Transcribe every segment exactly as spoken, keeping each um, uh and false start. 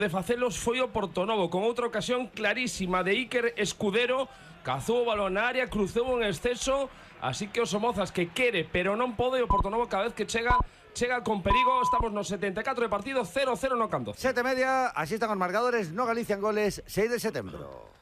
de facelos foi o Portonovo, con outra ocasión clarísima de Iker Escudero, cazou o balón na área, cruzou en exceso, así que o Somozas que quere, pero non pode, o Portonovo cada vez que chega, chega con perigo. Estamos no setenta e catro de partido, cero cero no Cando. Sete media, así están os marcadores, no Galicia en goles, seis de setembro.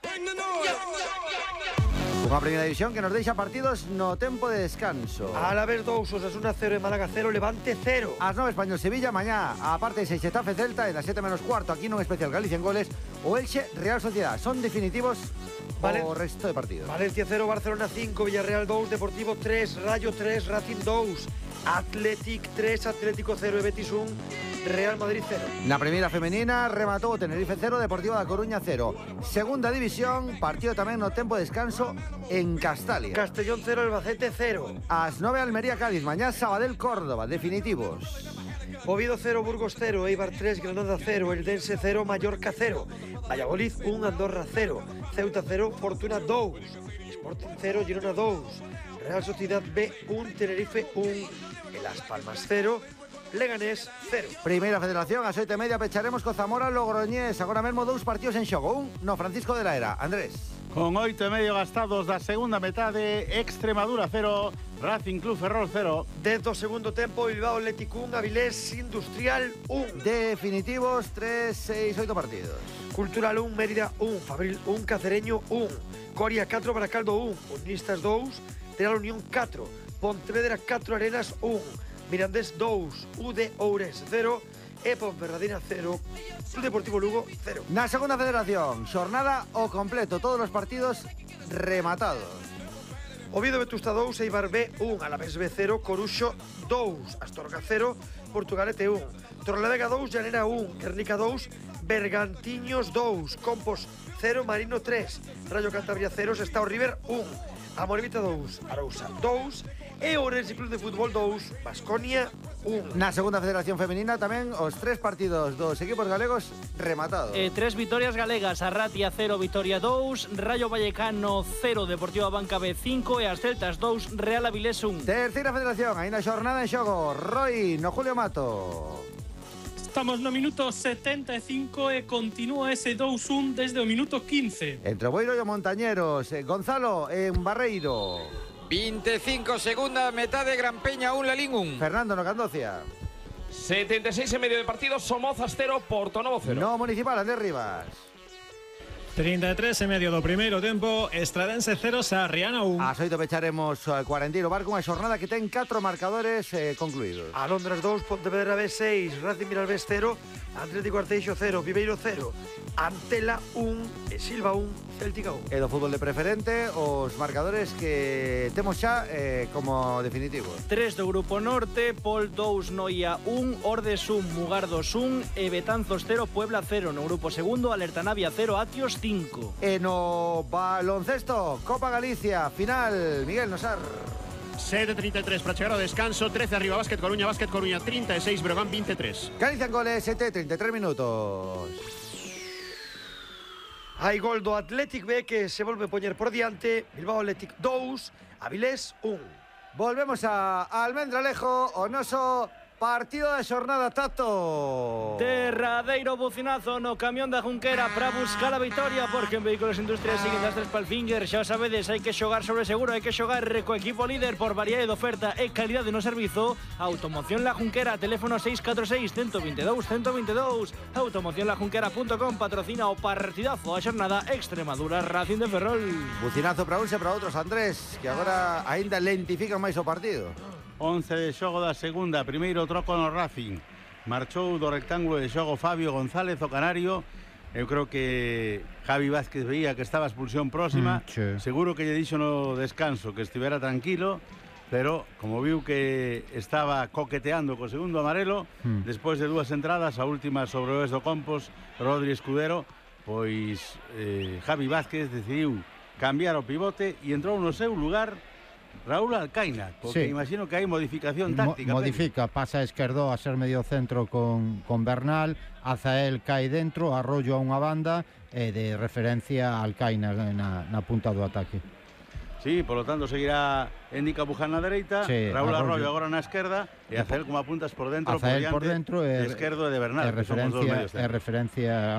Unha primeira división que nos deixa partidos no tempo de descanso. Alavés dous, Osasuna cero e Málaga cero, Levante cero. As nove Español Sevilla, mañá, a parte de seis Xetafe Celta, e das sete menos cuarto, aquí nun especial Galicia en goles, o Elche Real Sociedad. Son definitivos Valen... o resto de partidos. Valencia cero, Barcelona cinco, Villarreal dos, Deportivo tres, Rayo tres, Racing dos, Athletic tres, Atlético cero e Betis un, Real Madrid cero. Na primeira femenina rematou o Tenerife cero, Deportivo da Coruña cero. Segunda división, partido tamén no tempo de descanso en Castalia. Castellón cero, Albacete cero. As nove Almería Cádiz, mañá Sabadell Córdoba, definitivos. Oviedo cero, Burgos cero, Eibar tres, Granada cero, Eldense cero, Mallorca cero, Valladolid un, Andorra cero, Ceuta cero, Fortuna dos, Sporting cero, Girona dos, Real Sociedad B un, Tenerife un, Las Palmas cero, Leganés cero. Primeira Federación, a oito e media pecharemos co Zamora Logroñés. Agora mesmo dous partidos en xogo. Un no Francisco de la Era. Andrés. Con oito e medio gastados da segunda metade, Extremadura cero, Racing Club Ferrol cero. Desde o segundo tempo, Bilbao Athletic un, Avilés Industrial un. Definitivos, tres, seis, oito partidos. Cultural un, Mérida un, Fabril un, Cacereño un, Coria catro, Baracaldo un, Unionistas dos, Real Unión catro, Pontevedra catro, Arenas un, Mirandés dos, U D Oures cero, e Ponferradina cero, Club Deportivo Lugo cero. Na segunda federación, xornada o completo, todos os partidos rematados. Oviedo Vetusta dos, Eibar B un, Alavés B cero, Coruxo dos, Astorga cero, Portugalete un, Torrelavega dos, Llanera un, Guernica dos, Bergantiños dos, Compos cero, Marino tres, Rayo Cantabria cero, Sestao River un, Amorebieta dos, Arousa dos, e Ourense Club de Fútbol dos, Baskonia un. Na segunda federación femenina tamén os tres partidos dos equipos galegos rematados. Eh, tres vitorias galegas, Arratia cero, Vitoria dos, Rayo Vallecano cero, Deportiva Banca B cinco e as Celtas dos, Real Avilés un. Terceira federación, aínda xornada en xogo. Roy, no Julio Mato. Estamos no minuto setenta e cinco e continúa ese dous un desde o minuto quince. Entre o Boiro e o Montañeros, eh, Gonzalo en Barreiro. vinte e cinco segunda metade, Gran Peña un, Lalín un. Fernando no Candocia. setenta e seis e medio de partido, Somozas cero, Portonovo cero. No Municipal, Andrés Rivas. trinta e tres e medio do primeiro tempo, Estradense cero, Sarriana un. As oito pecharemos uh, Cuarentino Barco, unha xornada que ten catro marcadores eh, concluídos. Alondras dos, Pontevedra B seis, Racing Miralbés cero, Atlético Arteixo cero, Viveiro cero, Antela un, e Silva un, Céltica un. E do fútbol de preferente, os marcadores que temos xa eh, como definitivos. tres do Grupo Norte, Pol dos, Noia un, Ordes un, Mugardos un e Betanzos cero, Puebla cero. No Grupo Segundo, Alerta Navia cero, Atios cinco. E no baloncesto, Copa Galicia, final, Miguel Nosar. sete treinta e tres para chegar ao descanso, trece arriba Básquet Coruña, Básquet Coruña trinta e seis, Breogán vinte e tres. Galicia en goles, sete treinta e tres minutos. Hai gol do Athletic B que se volve a poñer por diante, Bilbao Athletic dos, Avilés un. Volvemos a Almendralejo, o noso partido da xornada, Tato. Derradeiro bucinazo no camión da Junquera para buscar a vitoria, porque en Vehículos Industriales siguen das tres palfinger. Xa sabedes, hai que xogar sobre seguro, hai que xogar co equipo líder por variedade de oferta e calidade no servizo. Automoción La Junquera, teléfono seis catro seis, uno dos dous, uno dos dous. automoción la junquera punto com patrocina o partidazo a xornada Extremadura Racing de Ferrol. Bucinazo para uns e para outros, Andrés, que agora aínda lentifican máis o partido. once de xogo da segunda, primeiro troco no Racing. Marchou do rectángulo de xogo Fabio González, o canario. Eu creo que Javi Vázquez veía que estaba a expulsión próxima. Mm, sí. Seguro que lle dixo no descanso que estivera tranquilo, pero como viu que estaba coqueteando co segundo amarelo, Mm. despois de dúas entradas, a última sobre o ex do Compos, Rodri Escudero, pois eh, Javi Vázquez decidiu cambiar o pivote e entrou no seu lugar Raúl Alcaina, porque sí. imagino que hai modificación táctica. Mo modifica, pasa a esquerdo a ser medio centro con, con Bernal, Azael cae dentro, Arroyo a unha banda e de referencia a Alcaina na, na punta do ataque. Sí, por lo tanto seguirá Endica Buján na dereita, Sí, Raúl Arroyo, Arroyo agora na esquerda e Azael como apuntas por dentro, Azael por por dentro de e, esquerdo e de Bernal, e que somos dos referencia, medios e centros. referencia